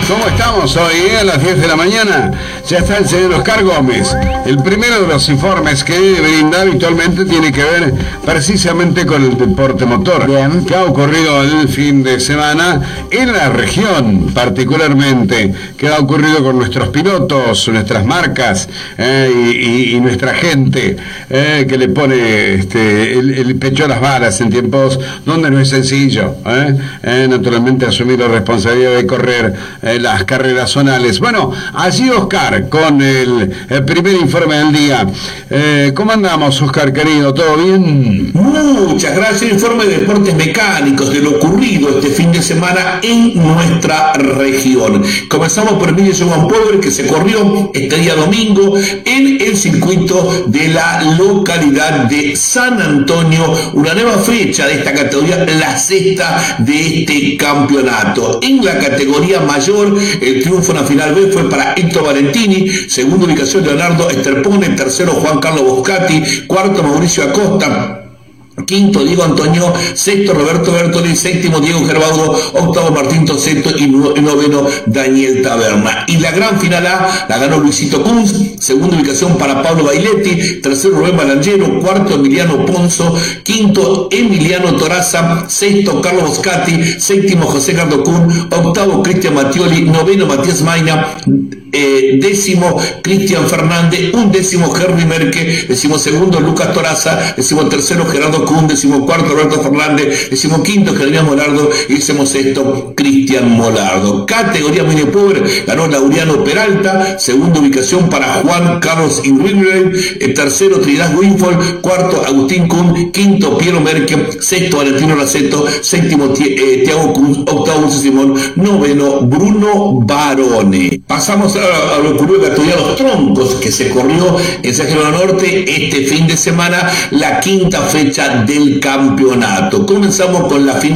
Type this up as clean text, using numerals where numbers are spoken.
¿Cómo estamos hoy? A las 10 de la mañana ya está el señor Oscar Gómez. El primero de los informes que brinda habitualmente tiene que ver precisamente con el deporte motor. Bien. ¿Qué ha ocurrido el fin de semana en la región particularmente? ¿Qué ha ocurrido con nuestros pilotos, nuestras marcas y nuestra gente que le pone el pecho a las balas en tiempos donde no es sencillo? Naturalmente asumir la responsabilidad de correr las carreras zonales. Bueno, allí Oscar con el primer informe del día. ¿Cómo andamos, Oscar, querido? ¿Todo bien? Muchas gracias. Informe de deportes mecánicos de lo ocurrido este fin de semana en nuestra región. Comenzamos por el Mini Joan Power, que se corrió este día domingo en el circuito de la localidad de San Antonio, una nueva fecha de esta categoría, la sexta de este campeonato. En la categoría mayor, el triunfo en la final B fue para Héctor Valentini, segunda ubicación Leonardo Esterpone, tercero Juan Carlos Boscati, cuarto Mauricio Acosta, quinto Diego Antonio, sexto Roberto Bertoli, séptimo Diego Gerbaudo, octavo Martín Toseto y noveno Daniel Taberna. Y la gran final A la ganó Luisito Kunz, segunda ubicación para Pablo Bailetti, tercero Rubén Balangero, cuarto Emiliano Ponzo, quinto Emiliano Toraza, sexto Carlos Boscati, séptimo José Cardo Kuhn, octavo Cristian Mattioli, noveno Matías Maina, décimo Cristian Fernández, undécimo Henry Merque, decimosegundo Lucas Toraza, decimotercero Gerardo Kuhn, decimocuarto Roberto Fernández, decimoquinto Jeremías Molardo y decimosexto Cristian Molardo. Categoría Mini Power ganó Laureano Peralta, segunda ubicación para Juan Carlos Inrigre, tercero Trinidad Winford, cuarto Agustín Kuhn, quinto Piero Merque, sexto Valentino Raceto, séptimo Tiago Kuhn, octavo Simón, noveno Bruno Barone. Pasamos a lo ocurrido en la categoría Los Troncos, que se corrió en San Jerónimo Norte este fin de semana, la quinta fecha del campeonato. Comenzamos con la final